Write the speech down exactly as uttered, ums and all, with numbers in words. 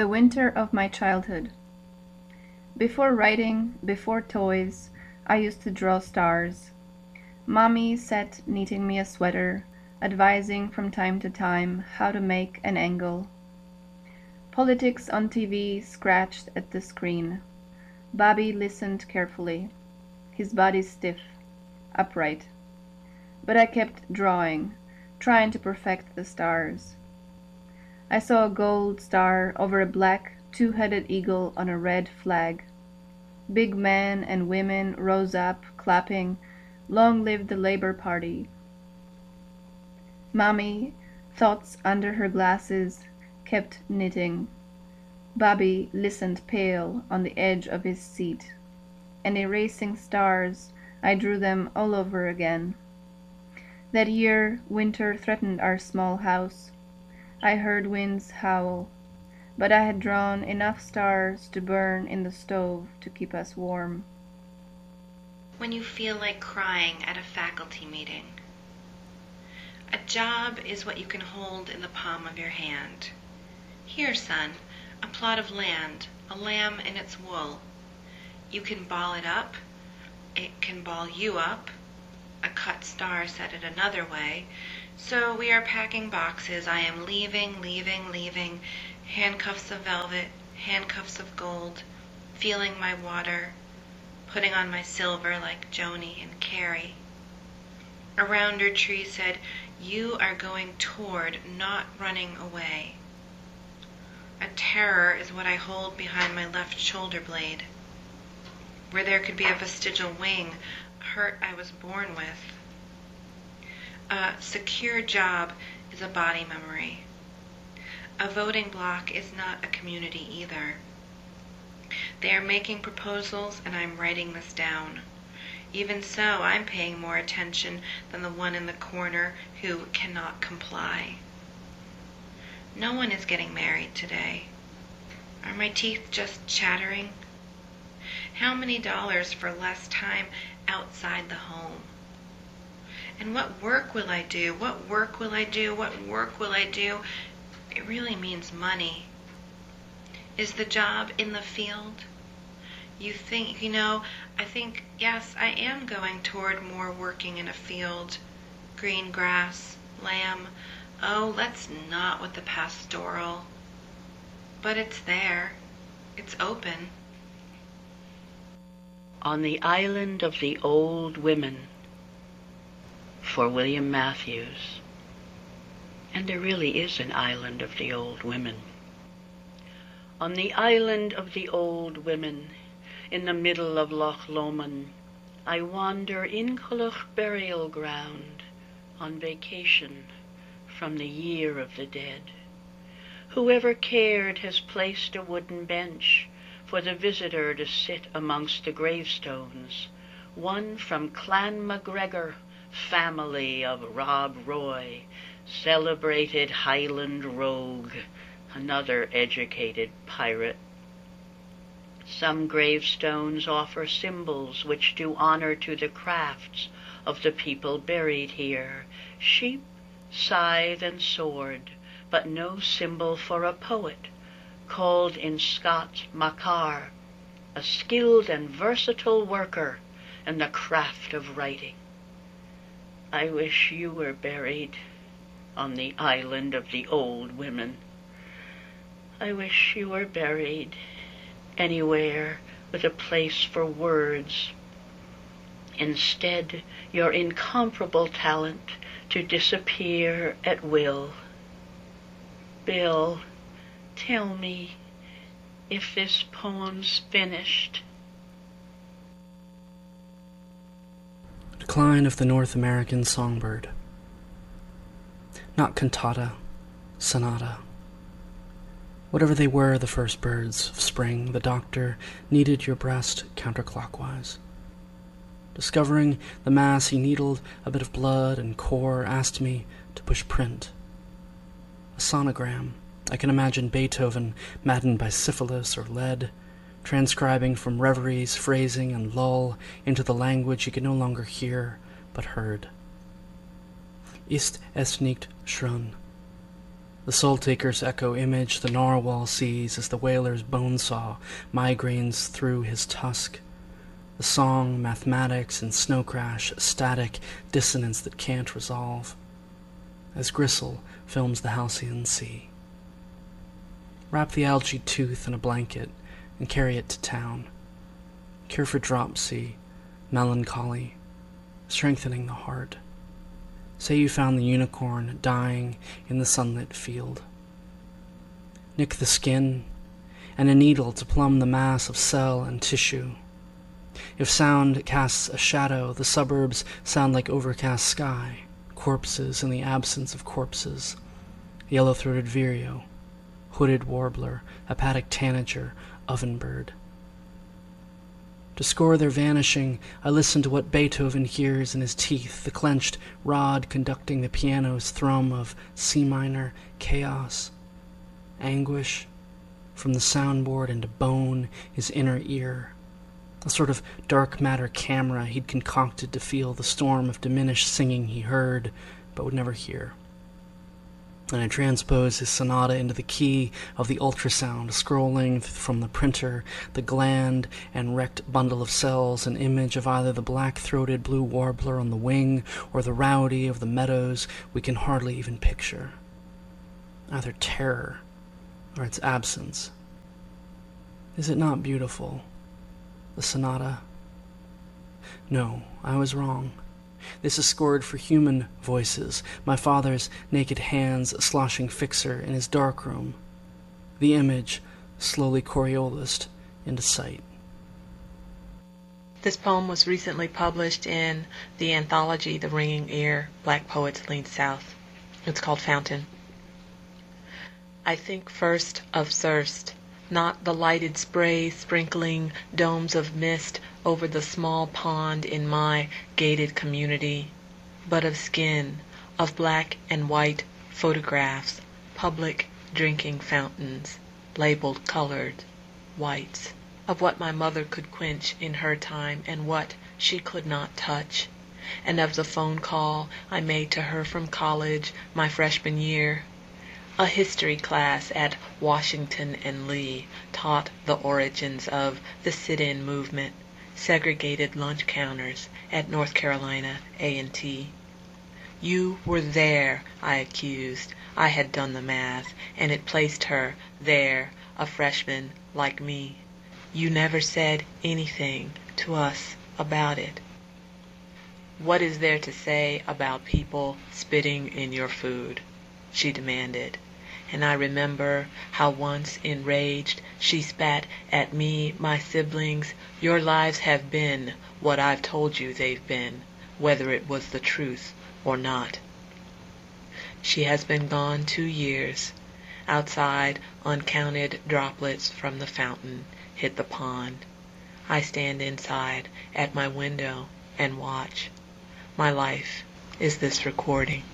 The winter of my childhood. Before writing, before toys, I used to draw stars. Mommy sat knitting me a sweater, advising from time to time how to make an angle. Politics on T V scratched at the screen. Bobby listened carefully, his body stiff, upright. But I kept drawing, trying to perfect the stars. I saw a gold star over a black, two-headed eagle on a red flag. Big men and women rose up, clapping, "Long live the Labour Party." Mommy, thoughts under her glasses, kept knitting. Bobby listened pale on the edge of his seat. And erasing stars, I drew them all over again. That year, winter threatened our small house. I heard winds howl, but I had drawn enough stars to burn in the stove to keep us warm. When you feel like crying at a faculty meeting. A job is what you can hold in the palm of your hand. Here, son, a plot of land, a lamb in its wool. You can ball it up, it can ball you up. A cut star said it another way. So we are packing boxes. I am leaving, leaving, leaving. Handcuffs of velvet, handcuffs of gold. Feeling my water. Putting on my silver like Joni and Carrie. A rounder tree said, "You are going toward, not running away." A terror is what I hold behind my left shoulder blade. Where there could be a vestigial wing, a hurt I was born with. A secure job is a body memory. A voting block is not a community either. They are making proposals and I'm writing this down. Even so, I'm paying more attention than the one in the corner who cannot comply. No one is getting married today. Are my teeth just chattering? How many dollars for less time outside the home? And what work will I do? What work will I do? What work will I do? It really means money. Is the job in the field? You think, you know, I think, yes, I am going toward more working in a field. Green grass, lamb. Oh, let's not with the pastoral. But it's there. It's open. On the Island of the Old Women, for William Matthews. And there really is an island of the old women. On the island of the old women, in the middle of Loch Lomond, I wander in Culloch burial ground on vacation from the year of the dead. Whoever cared has placed a wooden bench for the visitor to sit amongst the gravestones, one from Clan MacGregor, family of Rob Roy, celebrated Highland rogue, another educated pirate. Some gravestones offer symbols which do honor to the crafts of the people buried here, sheep, scythe, and sword, but no symbol for a poet, called in Scots Makar, a skilled and versatile worker in the craft of writing. I wish you were buried on the island of the old women. I wish you were buried anywhere with a place for words. Instead, your incomparable talent to disappear at will. Bill, tell me if this poem's finished. Decline of the North American songbird. Not cantata, sonata. Whatever they were, the first birds of spring, the doctor kneaded your breast counterclockwise. Discovering the mass, he needled a bit of blood and core, asked me to push print. A sonogram. I can imagine Beethoven, maddened by syphilis or lead, transcribing from reveries, phrasing, and lull into the language he could no longer hear, but heard. Ist es nicht schön? The soul-taker's echo image the narwhal sees as the whaler's bone saw migraines through his tusk. The song, mathematics, and snow crash, static dissonance that can't resolve. As Gristle films the halcyon sea. Wrap the algae tooth in a blanket and carry it to town. Cure for dropsy, melancholy, strengthening the heart. Say you found the unicorn dying in the sunlit field. Nick the skin, and a needle to plumb the mass of cell and tissue. If sound casts a shadow, the suburbs sound like overcast sky, corpses in the absence of corpses. Yellow-throated vireo, hooded warbler, hepatic tanager, ovenbird. To score their vanishing, I listen to what Beethoven hears in his teeth, the clenched rod conducting the piano's thrum of C minor chaos. Anguish, from the soundboard into bone, his inner ear. A sort of dark matter camera he'd concocted to feel the storm of diminished singing he heard, but would never hear. And I transpose his sonata into the key of the ultrasound, scrolling from the printer, the gland and wrecked bundle of cells, an image of either the black-throated blue warbler on the wing or the rowdy of the meadows we can hardly even picture. Either terror or its absence. Is it not beautiful, the sonata? No, I was wrong. This is scored for human voices, my father's naked hands sloshing fixer in his darkroom, the image slowly Coriolised into sight. This poem was recently published in the anthology The Ringing Ear, Black Poets Lean South. It's called Fountain. I think first of thirst, not the lighted spray sprinkling domes of mist over the small pond in my gated community, but of skin, of black and white photographs, public drinking fountains, labeled colored whites, of what my mother could quench in her time and what she could not touch, and of the phone call I made to her from college my freshman year. A history class at Washington and Lee taught the origins of the sit-in movement, segregated lunch counters at North Carolina A and T. You were there, I accused. I had done the math, and it placed her there, a freshman like me. You never said anything to us about it. What is there to say about people spitting in your food? She demanded. And I remember how once enraged she spat at me, my siblings. Your lives have been what I've told you they've been, whether it was the truth or not. She has been gone two years. Outside, uncounted droplets from the fountain hit the pond. I stand inside at my window and watch. My life is this recording.